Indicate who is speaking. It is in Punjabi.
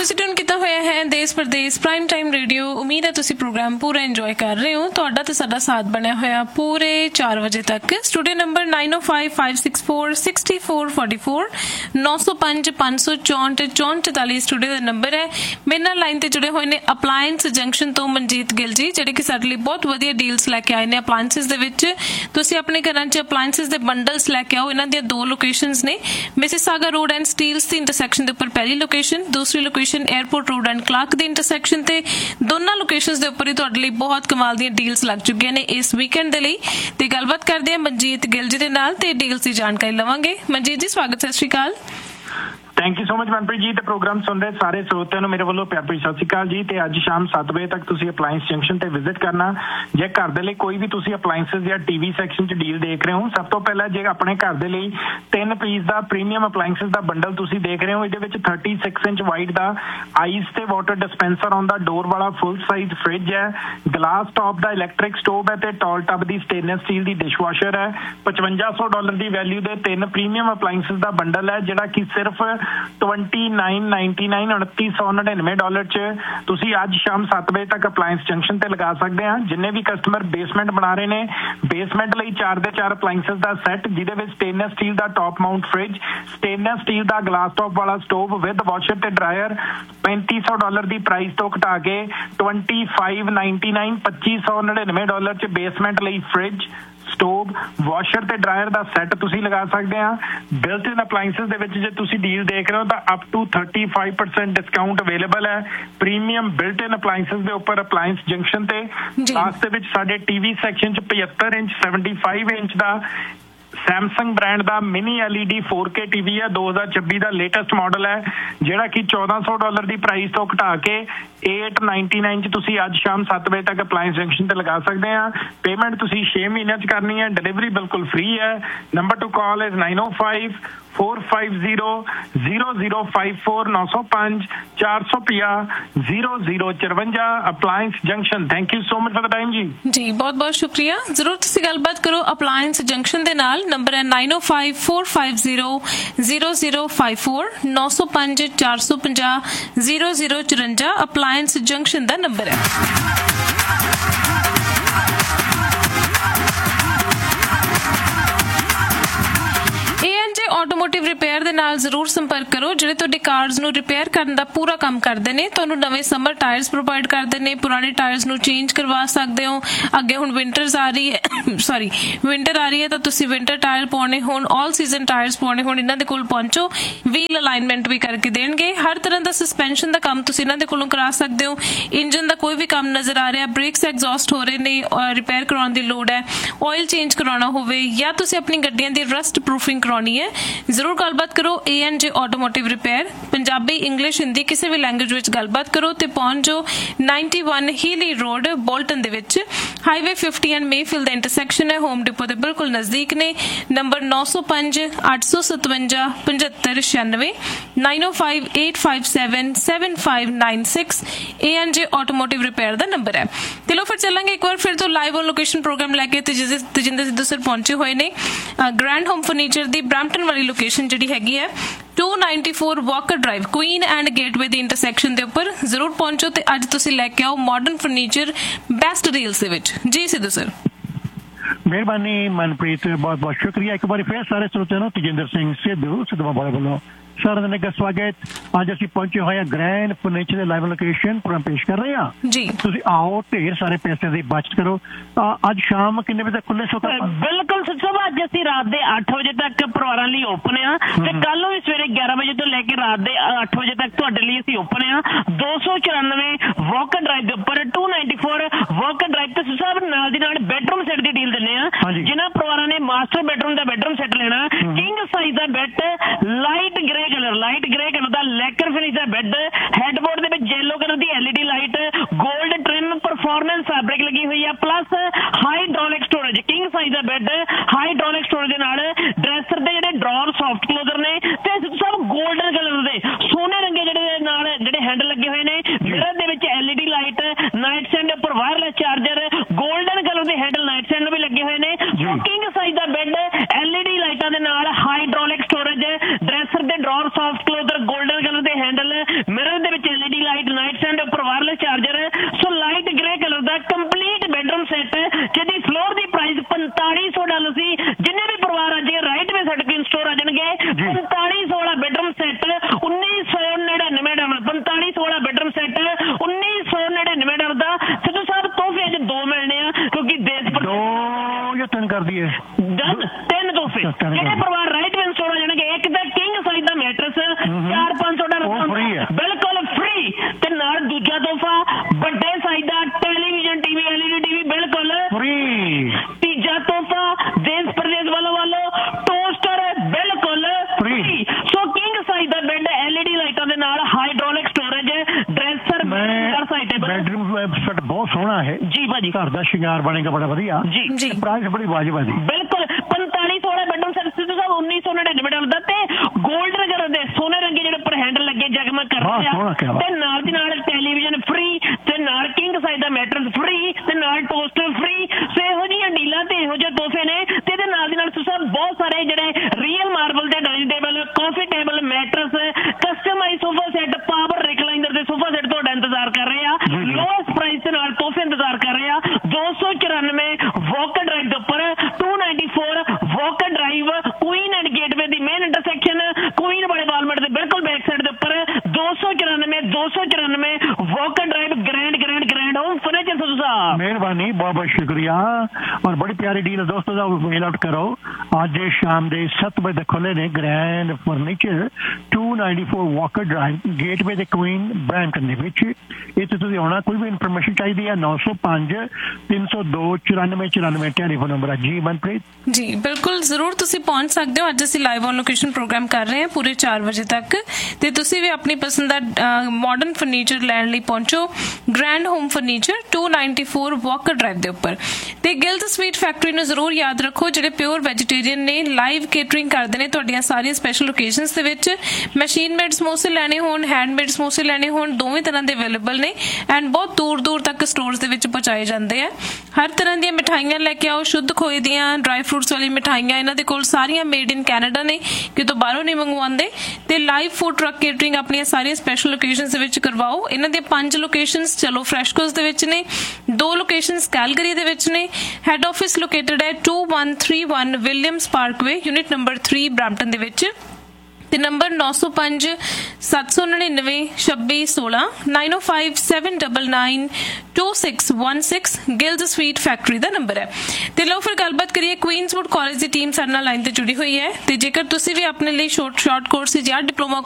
Speaker 1: ਤੁਸੀਂ ਟਿਊਨ ਕੀਤਾ ਹੋਇਆ ਹੈ ਦੇਸ਼ ਪ੍ਰਦੇਸ਼ ਪ੍ਰਾਈਮ ਟਾਈਮ ਰੇਡੀਓ। ਉਮੀਦ ਹੈ ਤੁਸੀਂ ਪ੍ਰੋਗਰਾਮ ਪੂਰਾ ਇੰਜੋਏ ਕਰ ਰਹੇ ਹੋ। ਤੁਹਾਡਾ ਤੇ ਸਾਡਾ ਸਾਥ ਬਣਿਆ ਹੋਇਆ ਪੂਰੇ 4 ਵਜੇ ਤੱਕ। ਸਟੂਡੀਓ ਨੰਬਰ 9055646444 905 564 6444 ਸਟੂਡੀਓ ਦਾ ਨੰਬਰ ਹੈ। ਮੇਰੇ ਨਾਲ ਲਾਈਨ ਤੇ ਜੁੜੇ ਹੋਏ ਨੇ ਅਪਲਾਇੰਸ ਜੰਕਸ਼ਨ ਤੋਂ ਮਨਜੀਤ ਗਿੱਲ ਜੀ, ਜਿਹੜੇ ਕਿ ਸਾਡੇ ਲਈ ਬਹੁਤ ਵਧੀਆ ਡੀਲਸ ਲੈ ਕੇ ਆਏ ਨੇ ਅਪਲਾਇੰਸਿਸ ਦੇ ਵਿੱਚ। ਤੁਸੀਂ ਆਪਣੇ ਘਰਾਂ 'ਚ ਅਪਲਾਇੰਸਿਸ ਦੇ ਬੰਡਲਸ ਲੈ ਕੇ ਆਓ। ਇਹਨਾਂ ਦੀਆਂ 2 ਲੋਕੇਸ਼ਨਸ ਨੇ, Mississauga road and Steeles the intersection ਦੇ ਉੱਪਰ ਪਹਿਲੀ ਲੋਕੇਸ਼ਨ, ਦੂਸਰੀ location airport road and Clark the intersection ਤੇ। ਦੋਨਾਂ ਲੋਕੇਸ਼ਨਸ ਦੇ ਉੱਪਰ ਹੀ ਤੁਹਾਡੇ ਲਈ ਬਹੁਤ ਕਮਾਲ ਦੀਆਂ ਡੀਲਸ ਲੱਗ ਚੁੱਕੀਆਂ ਨੇ ਇਸ ਵੀਕਐਂਡ ਦੇ ਲਈ। ਤੇ ਗੱਲਬਾਤ ਕਰਦੇ ਹਾਂ ਮਨਜੀਤ ਗਿੱਲ ਜੀ ਦੇ ਨਾਲ ਤੇ ਡੀਲਸ ਦੀ ਜਾਣਕਾਰੀ ਲਵਾਂਗੇ। ਮਨਜੀਤ ਜੀ ਸਵਾਗਤ, ਸਤਿ ਸ਼੍ਰੀ ਅਕਾਲ।
Speaker 2: Thank you so much Manpreet ji. ਤੇ ਪ੍ਰੋਗਰਾਮ ਸੁਣ ਰਹੇ ਸਾਰੇ ਸਰੋਤਿਆਂ ਨੂੰ ਮੇਰੇ ਵੱਲੋਂ ਪਿਆਰ ਭਰੀ ਸਤਿ ਸ਼੍ਰੀ ਅਕਾਲ ਜੀ। ਤੇ ਅੱਜ ਸ਼ਾਮ 7 ਵਜੇ ਤੱਕ ਤੁਸੀਂ ਅਪਲਾਇੰਸ ਜੰਕਸ਼ਨ ਤੇ ਵਿਜ਼ਿਟ ਕਰਨਾ। ਜੇ ਘਰ ਦੇ ਲਈ ਕੋਈ ਵੀ ਤੁਸੀਂ ਅਪਲਾਇੰਸਿਸ ਜਾਂ ਟੀਵੀ ਸੈਕਸ਼ਨ 'ਚ ਡੀਲ ਦੇਖ ਰਹੇ ਹੋ, ਸਭ ਤੋਂ ਪਹਿਲਾਂ ਜੇ ਆਪਣੇ ਘਰ ਦੇ ਲਈ 3 ਪੀਸ ਦਾ ਪ੍ਰੀਮੀਅਮ ਅਪਲਾਇੰਸਿਸ ਦਾ ਬੰਡਲ ਤੁਸੀਂ ਦੇਖ ਰਹੇ ਹੋ, ਇਹਦੇ ਵਿੱਚ 36 ਇੰਚ ਵਾਈਡ ਦਾ ਆਈਸ ਤੇ ਵਾਟਰ ਡਿਸਪੈਂਸਰ ਆਉਂਦਾ, ਡੋਰ ਵਾਲਾ ਫੁੱਲ ਸਾਈਜ਼ ਫ੍ਰਿਜ ਹੈ, ਗਲਾਸ ਟਾਪ ਦਾ ਇਲੈਕਟ੍ਰਿਕ ਸਟੋਵ ਹੈ ਤੇ ਟਾਲ ਟੱਬ ਦੀ ਸਟੇਨਲੈਸ ਸਟੀਲ ਦੀ ਡਿਸ਼ਵਾਸ਼ਰ ਹੈ। $5500 ਦੀ ਵੈਲਿਊ ਦੇ 3 ਪ੍ਰੀਮੀਅਮ ਅਪਲਾਇੰਸਿਸ ਦਾ ਬੰਡਲ ਹੈ, ਜਿਹੜਾ ਕਿ ਸਿਰਫ $2999 ਚ ਤੁਸੀਂ ਅੱਜ ਸ਼ਾਮ 7 ਵਜੇ ਤੱਕ ਅਪਲਾਇੰਸ ਜੰਕਸ਼ਨ ਤੇ ਲਗਾ ਸਕਦੇ ਆ। ਜਿੰਨੇ ਵੀ ਕਸਟਮਰ ਬੇਸਮੈਂਟ ਬਣਾ ਰਹੇ ਨੇ, ਬੇਸਮੈਂਟ ਲਈ 4 ਦੇ 4 ਅਪਲਾਇੰਸਿਸ ਦਾ ਸੈੱਟ, ਜਿਹਦੇ ਵਿੱਚ ਸਟੇਨਲੈਸ ਸਟੀਲ ਦਾ top Mount fridge, stainless steel ਦਾ ਗਲਾਸ ਟਾਪ ਵਾਲਾ ਸਟੋਵ ਵਿਦ ਵਾਸ਼ਰ ਤੇ ਡਰਾਇਰ $3500 ਦੀ ਪ੍ਰਾਈਸ ਤੋਂ ਘਟਾ ਕੇ $2599 ਚ ਬੇਸਮੈਂਟ ਲਈ ਫ੍ਰਿਜ, ਸਟੋਵ, ਵਾਸ਼ਰ ਤੇ ਡਰਾਇਰ ਦਾ ਸੈੱਟ ਤੁਸੀਂ ਲਗਾ ਸਕਦੇ ਆ। ਬਿਲਟ ਇਨ ਅਪਲਾਇੰਸਿਸ ਦੇ ਵਿੱਚ ਜੇ ਤੁਸੀਂ ਡੀਲ ਦੇਖ ਰਹੇ ਹੋ ਤਾਂ ਅਪ ਟੂ 35% ਡਿਸਕਾਊਂਟ ਅਵੇਲੇਬਲ ਹੈ ਪ੍ਰੀਮੀਅਮ ਬਿਲਟ ਇਨ ਅਪਲਾਇੰਸਿਸ ਦੇ ਉੱਪਰ ਅਪਲਾਇੰਸ ਜੰਕਸ਼ਨ ਤੇ। ਲਾਸਟ ਦੇ ਵਿੱਚ ਸਾਡੇ ਟੀਵੀ ਸੈਕਸ਼ਨ 'ਚ 75 ਇੰਚ 75 ਇੰਚ ਦਾ ਸੈਮਸੰਗ ਬ੍ਰਾਂਡ ਦਾ ਮਿਨੀ LED 4K ਟੀਵੀ ਹੈ, 2026 ਦਾ ਲੇਟੈਸਟ ਮਾਡਲ ਹੈ, ਜਿਹੜਾ ਕਿ $1400 ਦੀ ਪ੍ਰਾਈਸ ਤੋਂ ਘਟਾ ਕੇ $899 ਚ ਤੁਸੀਂ ਅੱਜ ਸ਼ਾਮ 7 ਵਜੇ ਤੱਕ ਅਪਲਾਇੰਸ ਜੰਕਸ਼ਨ ਤੇ ਲਗਾ ਸਕਦੇ ਆ। ਪੇਮੈਂਟ ਤੁਸੀਂ 6 ਮਹੀਨਿਆਂ ਚ ਕਰਨੀ ਹੈ, ਡਿਲੀਵਰੀ ਬਿਲਕੁਲ ਫ੍ਰੀ ਹੈ। Number two call is 9054500054 905 450 0054 appliance junction. Thank you so much for the time ਜੀ।
Speaker 1: ਜੀ ਬਹੁਤ ਬਹੁਤ ਸ਼ੁਕਰੀਆ। ਜ਼ਰੂਰ ਤੁਸੀਂ ਗੱਲਬਾਤ ਕਰੋ ਅਪਲਾਇੰਸ ਜੰਕਸ਼ਨ ਦੇ ਨਾਲ। ਨੰਬਰ ਹੈ 9054500054 905 450 0054 ਅਪਲਾਇੰਸ ਜੰਕਸ਼ਨ ਦਾ ਨੰਬਰ ਹੈ। ਆਟੋਮੋਟਿਵ ਰਿਪੇਅਰ ਦੇ ਨਾਲ ਜ਼ਰੂਰ ਸੰਪਰਕ ਕਰੋ, ਜਿਹੜੇ ਤੁਹਾਡੇ ਕਾਰਜ਼ ਨੂੰ ਰਿਪੇਅਰ ਕਰਨ ਦਾ ਪੂਰਾ ਕੰਮ ਕਰਦੇ ਨੇ। ਤੁਹਾਨੂੰ ਨਵੇਂ ਸਮਰ ਟਾਇਰਸ ਪ੍ਰੋਵਾਈਡ ਕਰਦੇ ਨੇ, ਪੁਰਾਣੇ ਟਾਇਰਸ ਨੂੰ ਚੇਂਜ ਕਰਵਾ ਸਕਦੇ ਹੋ। ਅੱਗੇ ਹੁਣ ਵਿੰਟਰ ਆ ਰਹੀ ਹੈ ਤਾਂ ਤੁਸੀਂ ਵਿੰਟਰ ਟਾਇਰ ਪਾਉਣੇ ਹੋਣ, ਆਲ ਸੀਜ਼ਨ ਟਾਇਰਸ ਪਾਉਣੇ ਹੋਣ, ਇਹਨਾਂ ਦੇ ਕੋਲ ਪਹੁੰਚੋ। ਵੀਲ ਅਲਾਈਨਮੈਂਟ ਵੀ ਕਰਕੇ ਦੇਣਗੇ। ਹਰ ਤਰ੍ਹਾਂ ਦਾ ਸਸਪੈਂਸ਼ਨ ਦਾ ਕੰਮ ਤੁਸੀਂ ਇਹਨਾਂ ਦੇ ਕੋਲੋਂ ਕਰਾ ਸਕਦੇ ਹੋ। ਇੰਜਨ ਦਾ ਕੋਈ ਵੀ ਕੰਮ ਨਜ਼ਰ ਆ ਰਿਹਾ, ਬ੍ਰੇਕਸ ਐਗਜ਼ੌਸਟ ਹੋ ਰਹੇ ਨੇ, ਰਿਪੇਅਰ ਕਰਾਉਣ ਦੀ ਲੋੜ ਹੈ, ਆਇਲ ਚੇਂਜ ਕਰਾਉਣਾ ਹੋਵੇ ਜਾਂ ਤੁਸੀਂ ਆਪਣੀ ਗੱਡੀਆਂ ਦੀ ਰਸਟ ਪ੍ਰੂਫਿੰਗ ਕਰਾਉਣੀ ਹੈ, ਜ਼ਰੂਰ ਗੱਲਬਾਤ ਕਰੋ। A&J automotive repair, Punjabi, English, Hindi ਕਿਸੇ ਵੀ ਲੈਂਗੁਏਜ ਵਿੱਚ ਗੱਲਬਾਤ ਕਰੋ ਤੇ ਪਹੁੰਚ ਜਾਓ 91 ਹੀਲੀ ਰੋਡ ਬੋਲਟਨ ਦੇ ਵਿੱਚ। Highway 50 and Mayfield the intersection ਹੈ, ਹੋਮ ਡਿਪੋ ਦੇ ਬਿਲਕੁਲ ਨਜ਼ਦੀਕ ਨੇ। ਨੰਬਰ 905 857 7596 905 857 7596 A&J ਆਟੋਮੋਟਿਵ ਰਿਪੇਅਰ ਦਾ ਨੰਬਰ ਹੈ। ਤੇ ਲੋ ਫਿਰ ਚੱਲਾਂਗੇ ਇੱਕ ਵਾਰ ਫਿਰ ਤੋਂ ਲਾਈਵ ਔਨ ਲੋਕੇਸ਼ਨ ਪ੍ਰੋਗਰਾਮ ਲੈ ਕੇ। ਤਜਿੰਦਰ ਸਿੱਧੂ ਸਰ ਪਹੁੰਚੇ ਹੋਏ ਨੇ ਗ੍ਰੈਂਡ ਹੋਮ ਫਰਨੀਚਰ ਦੀ ਬ੍ਰੈਂਪਟਨ ਵਾਲੀ ਲੋਕੇਸ਼ਨ ਜਿਹੜੀ ਹੈਗੀ ਹੈ 294 Walker drive, Queen and gateway the intersection ਦੇ ਉੱਪਰ। ਜ਼ਰੂਰ ਪਹੁੰਚੋ ਤੇ ਅੱਜ ਤੁਸੀਂ ਲੈ ਕੇ ਆਓ ਮਾਡਰਨ ਫਰਨੀਚਰ ਬੈਸਟ ਡੀਲਸ ਦੇ ਵਿੱਚ। ਜੀ ਸਿੱਧੂ ਸਰ।
Speaker 3: ਮਿਹਰਬਾਨੀ ਮਨਪ੍ਰੀਤ, ਬਹੁਤ ਬਹੁਤ ਸ਼ੁਕਰੀਆ ਇੱਕ ਵਾਰੀ ਫਿਰ ਸਾਰੇ ਸਰੋਤਿਆਂ ਨੂੰ। ਤਜਿੰਦਰ ਸਿੰਘ ਸਿੱਧੂ ਬਾਬਾ ਵੱਲੋਂ ਸਾਰਿਆਂ ਦਾ ਸਵਾਗਤ। ਅੱਜ ਅਸੀਂ ਪਹੁੰਚੇ ਹੋਏ ਹਾਂ ਗ੍ਰੈਂਡ ਫਰਨੀਚਰ ਦੇ ਲਾਈਵ ਲੋਕੇਸ਼ਨ ਪ੍ਰੋਗਰਾਮ ਪੇਸ਼ ਕਰ ਰਹੇ ਹਾਂ ਜੀ। ਤੁਸੀਂ ਆਓ, ਢੇਰ ਸਾਰੇ ਪੈਸੇ ਦੀ ਬਚਤ ਕਰੋ। ਅੱਜ ਸ਼ਾਮ ਕਿੰਨੇ ਵਜੇ ਤੱਕ ਖੁੱਲੇ ਸੋ?
Speaker 4: ਬਿਲਕੁਲ ਸਭ ਅੱਜ ਅਸੀਂ ਰਾਤ ਦੇ 8 ਵਜੇ ਤੱਕ ਪਰਿਵਾਰਾਂ ਲਈ ਓਪਨ ਆ ਤੇ ਕੱਲ ਨੂੰ ਵੀ ਸਵੇਰੇ 11 ਵਜੇ ਤੋਂ ਲੈ ਕੇ ਰਾਤ ਦੇ 8 ਵਜੇ ਤੱਕ ਤੁਹਾਡੇ ਲਈ ਅਸੀਂ ਓਪਨ ਆ। 294 ਵਾਕਰ ਡਰਾਈਵ ਦੇ ਉੱਪਰ 294 ਵਾਕਰ ਡਰਾਈਵ ਤੇ ਸਭ ਨਾਲ ਦੀ ਨਾਲ ਬੈਡਰੂਮ ਸੈੱਟ ਦੀ ਡੀਲ ਦਿੰਦੇ ਆ। ਜਿਨ੍ਹਾਂ ਪਰਿਵਾਰਾਂ ਨੇ ਮਾਸਟਰ ਬੈਡਰੂਮ ਦਾ ਬੈਡਰੂਮ ਸੈੱਟ ਲੈਣਾ, ਕਿੰਗ ਸਾਈਜ਼ ਦਾ ਬੈੱਡ, ਲਾਈਟ ਗ੍ਰੇ ਕਲਰ ਦਾ ਲੈਕਰ ਫਿਨਿਸ਼ ਦਾ ਬੈੱਡ, ਹੈਡਬੋਰਡ ਦੇ ਵਿੱਚ ਯੈਲੋ ਕਲਰ ਦੀ LED ਲਾਈਟ, 골ਡ ਟ੍ਰਿਮ ਪਰਫਾਰਮੈਂਸ ਫੈਬਰਿਕ ਲੱਗੀ ਹੋਈ ਆ, plus hydraulic storage, king size ਦਾ ਬੈੱਡ, ਹਾਈਡ੍ਰੋਲਿਕ ਸਟੋਰੇਜ ਦੇ ਨਾਲ ਡਰੈਸਰ ਦੇ ਜਿਹੜੇ ਡਰਾਅਰ ਸੌਫਟ ਕਲੋਜ਼ਰ ਨੇ ਤੇ ਸਭ 골ਡਨ ਕਲਰ ਦੇ ਸੋਨੇ ਰੰਗੇ ਜਿਹੜੇ ਹੈਂਡਲ ਲੱਗੇ ਹੋਏ ਨੇ। ਮਿਰਰ ਦੇ ਵਿੱਚ LED ਲਾਈਟ, ਨਾਈਟ ਸਟੈਂਡ ਦੇ ਉੱਪਰ ਵਾਇਰਲੈਸ ਚਾਰਜਰ, 골ਡਨ ਕਲਰ ਦੇ ਹੈਂਡਲ ਨਾਈਟ ਸਟੈਂਡ ਨੂੰ ਵੀ ਲੱਗੇ ਹੋਏ ਨੇ। ਕਿੰਗ ਸਾਈਜ਼ ਦਾ ਬੈੱਡ, LED ਲਾਈਟਾਂ ਦੇ ਨਾਲ ਹਾਈਡ੍ਰੋਲਿਕ ਸਟੋਰੇਜ, ਡਰੈਸਰ ਦੇ drawer soft closure, golden colour ਦੇ ਹੈਂਡਲ, ਮਿਰਰ ਦੇ ਵਿੱਚ LED ਲਾਈਟ ਨਾਈਟ ਸਟੈਂਡ ਉੱਪਰ ਵਾਇਰਲੈਸ ਚਾਰਜਰ ਸੋ ਲਾਈਟ ਗ੍ਰੇ ਕਲਰ ਦਾ ਕੰਪਲੀਟ ਬੈਡਰੂਮ ਸੈੱਟ ਜਿਹਦੀ ਫਲੋਰ ਦੀ ਪ੍ਰਾਈਸ $4500 ਸੀ। ਜਿੰਨੇ ਵੀ ਪਰਿਵਾਰ ਅੱਜ ਰਾਈਟ ਵੇ ਸਾਡੇ ਕੋਲ ਸਟੋਰ ਆ ਜਾਣਗੇ 4500 ਬੈਡਰੂਮ ਸੈੱਟ $1999 4500 ਬੈਡਰੂਮ ਸੈੱਟ $1999 ਦਾ। ਸਿੱਧੂ ਸਾਹਿਬ ਤੋਹਫੇ ਅੱਜ ਦੋ ਮਿਲਣੇ ਆ ਕਿਉਂਕਿ ਦੇਸ਼
Speaker 3: ਦੋ ਜਾਂ ਤਿੰਨ ਕਰ ਦਈਏ
Speaker 4: ਤਿੰਨ ਤੋਹਫੇ ਜਿਹੜੇ ਪਰਿਵਾਰ ਰਾਈਟ ਵੇ ਸਟੋਰ ਆ ਜਾਣਗੇ। ਇੱਕ ਤਾਂ ਕਿੰਗ ਸਾਈਜ਼ ਦਾ ਮੈਟਰਸ $400 ਬਿਲਕੁਲ ਫ੍ਰੀ ਤੇ ਨਾਲ ਦੂਜਾ ਤੋਹਫਾ ਵੱਡੇ ਸਾਈਜ਼ ਦਾ ਟੈਲੀਵਿਜ਼ਨ ਟੀਵੀ LED ਟੀਵੀ ਬਿਲਕੁਲ ਫ੍ਰੀ। ਤੀਜਾ ਤੋਹਫਾ ਦੇਸ਼ ਪ੍ਰਦੇਸ਼ ਵੱਲੋਂ ਟੋਸਟਰ ਬਿਲਕੁਲ ਫ੍ਰੀ। ਸੋ ਕਿੰਗ ਸਾਈਜ਼ ਦਾ ਬੈੱਡ LED ਲਾਈਟਾਂ ਦੇ ਨਾਲ hydraulic storage dresser
Speaker 3: bedroom set ਬਹੁਤ ਸੋਹਣਾ ਹੈ ਜੀ ਭਾਜੀ। ਘਰ ਦਾ ਸ਼ਿੰਗਾਰ ਬਣੇਗਾ ਬੜਾ ਵਧੀਆ ਜੀ। ਪ੍ਰਾਈਸ ਬੜੀ ਵਾਜਬ ਹੈ ਜੀ
Speaker 4: ਬਿਲਕੁਲ। 4500 ਬੈਡਰੂਮ ਸੈੱਟ ਸਿੱਧੂ ਸਾਹਿਬ $1999 ਦਾ ਤੇ 골ਡਨ ਕਲਰ ਦੇ ਸੋਨੇ ਰੰਗੇ ਜਿਹੜੇ ਉੱਪਰ ਹੈਂਡਲ ਲੱਗੇ ਜਗਮਗ ਕਰਦੇ ਆ ਤੇ ਨਾਲ ਦੀ ਨਾਲ ਟੈਲੀਵਿਜ਼ਨ ਫ੍ਰੀ ਤੇ ਨਾਲ ਕਿੰਗ ਸਾਈਜ਼ ਦਾ ਮੈਟਰਸ ਫ੍ਰੀ ਤੇ ਨਾਲ ਟੋਸਟਰ ਫ੍ਰੀ। ਸੋ ਇਹੋ ਜਿਹੀਆਂ ਡੀਲਾਂ ਤੇ ਇਹੋ ਜਿਹੇ ਤੋਹਫੇ ਨੇ ਤੇ ਇਹਦੇ ਨਾਲ ਦੀ ਨਾਲ ਤੁਸੀਂ ਸਾਹਿਬ ਬਹੁਤ ਸਾਰੇ ਜਿਹੜੇ ਰੀਅਲ ਮਾਰਬਲ ਦੇ ਡਾਈਨਿੰਗ ਟੇਬਲ ਕਾਫੀ table matters customise sofa set power recliner ਦੇ ਸੋਫਾ ਸੈੱਟ ਤੁਹਾਡਾ ਇੰਤਜ਼ਾਰ ਕਰ ਰਹੇ ਆ ਲੋਐਸਟ ਪ੍ਰਾਈਸ ਦੇ ਨਾਲ ਤੋਹਫੇ ਇੰਤਜ਼ਾਰ ਕਰ ਰਹੇ ਆ। 294 ਵਾਕਰ ਡਰਾਈਵ ਦੇ ਉੱਪਰ 294 Walker drive Queen and gateway the main intersection Queen ਵਾਲੇ ਵਾਲਮਾਰਟ ਦੇ ਬਿਲਕੁਲ ਬੈਕ ਸਾਈਡ ਦੇ ਉੱਪਰ 294 Walker drive grand home furniture. Sidhu ਸਾਹਿਬ
Speaker 3: ਮਿਹਰਬਾਨੀ ਬਹੁਤ ਬਹੁਤ ਸ਼ੁਕਰੀਆ ਔਰ ਬੜੀ ਪਿਆਰੀ ਡੀਲ ਦੋਸਤੋ ਦਾ ਮੇਲ ਆਊਟ ਕਰੋ। ਅੱਜ ਸ਼ਾਮ ਦੇ 7 ਵਜੇ ਖੁੱਲੇ ਨੇ grand furniture 294 Walker drive gateway ਦੇ ਕੁਈਨ ਬ੍ਰੈਂਟਨ ਦੇ ਵਿੱਚ। ਇੱਥੇ ਤੁਸੀਂ ਆਉਣਾ। ਕੋਈ ਵੀ ਇਨਫੋਰਮੇਸ਼ਨ ਚਾਹੀਦੀ ਹੈ 905 302 9494 ਟੈਲੀਫੋਨ ਨੰਬਰ ਹੈ ਜੀ। ਮਨਪ੍ਰੀਤ
Speaker 1: ਜੀ ਬਿਲਕੁਲ ਜ਼ਰੂਰ ਤੁਸੀਂ ਪਹੁੰਚ ਸਕਦੇ ਹੋ। ਅੱਜ ਅਸੀਂ ਲਾਈਵ ਔਨ ਲੋਕੇਸ਼ਨ ਪ੍ਰੋਗਰਾਮ ਕਰ ਰਹੇ ਹਾਂ ਪੂਰੇ 4 ਵਜੇ ਤੱਕ ਤੇ ਤੁਸੀਂ ਵੀ ਆਪਣੀ ਪਸੰਦ ਦਾ ਮਾਡਰਨ ਫਰਨੀਚਰ ਲੈਣ ਲਈ ਪਹੁੰਚੋ grand home furniture 294 Walker drive ਦੇ ਉੱਪਰ। ਤੇ ਗਿਲਡ ਸਵੀਟ ਫੈਕਟਰੀ ਨੂੰ ਜ਼ਰੂਰ ਯਾਦ ਰੱਖੋ ਜਿਹੜੇ ਪਿਓਰ ਵੈਜੀਟੇਰੀਅਨ ਨੇ ਲਾਈਵ ਕੇਟਰਿੰਗ ਕਰਦੇ ਨੇ ਤੁਹਾਡੀਆਂ ਸਾਰੀਆਂ ਸਪੈਸ਼ਲ ਓਕੇਜ਼ਨਸ ਦੇ ਵਿੱਚ। ਮਸ਼ੀਨ ਮੇਡ ਸਮੋਸੇ ਲੈਣੇ ਹੋਣ ਹੈਂਡਮੇਡ ਸਮੋਸੇ ਲੈਣੇ ਹੋਣ ਦੋਵੇਂ ਤਰ੍ਹਾਂ ਦੇ ਅਵੇਲੇਬਲ ਨੇ ਐਂਡ ਬਹੁਤ ਦੂਰ ਤੱਕ ਸਟੋਰਸ ਦੇ ਵਿੱਚ ਪਹੁੰਚਾਏ ਜਾਂਦੇ ਆ। ਹਰ ਤਰ੍ਹਾਂ ਦੀਆਂ ਮਿਠਾਈਆਂ ਲੈ ਕੇ ਆਓ ਸ਼ੁੱਧ ਖੋਏ ਦੀਆਂ ਡਰਾਈ ਫਰੂਟਸ ਵਾਲੀ ਮਿਠਾਈਆਂ ਇਹਨਾਂ ਦੇ ਕੋਲ ਸਾਰੀਆਂ ਮੇਡ ਇਨ ਕੈਨੇਡਾ ਨੇ ਕਿਤੋਂ ਬਾਹਰੋਂ ਨਹੀਂ ਮੰਗਵਾਉਂਦੇ। ਤੇ ਲਾਈਵ ਫੂਡ ਟਰੱਕ ਕੇਟਰਿੰਗ ਆਪਣੀਆਂ ਸਾਰੀਆਂ ਸਪੈਸ਼ਲ ਓਕੇਜ਼ਨਸ ਦੇ ਵਿੱਚ ਕਰਵਾਓ। ਇਹਨਾਂ ਦੀਆਂ 5 ਲੋਕੇਸ਼ਨਸ ਚਲੋ ਫਰੈਸ਼ਕੋਸ ਦੇ ਵਿੱਚ ਨੇ 2 ਲੋਕੇਸ਼ਨਸ ਕੈਲਗਰੀ ਦੇ ਵਿੱਚ ਨੇ। ਹੈਡ ਆਫਿਸ ਲੋਕੇਟਡ ਹੈ 2131 Williams Parkway unit number 3 Brampton ਦੇ ਵਿੱਚ ਤੇ ਨੰਬਰ 905 799 2616 905 799 2616 ਗਿਲਡ ਸਵੀਟ ਫੈਕਟਰੀ ਦਾ ਨੰਬਰ ਹੈ। ਤੇ ਲਓ ਫਿਰ ਗੱਲਬਾਤ ਕਰੀਏ ਕੁਈਨਸਵੁੱਡ ਕਾਲਜ ਦੀ ਟੀਮ ਸਾਡੇ ਨਾਲ ਲਾਈਨ ਤੇ ਜੁੜੀ ਹੋਈ ਹੈ ਤੇ ਜੇਕਰ ਤੁਸੀਂ ਵੀ ਆਪਣੇ ਲਈ ਸ਼ਾਰਟ ਕੋਰਸ ਜਾਂ ਡਿਪਲੋਮਾ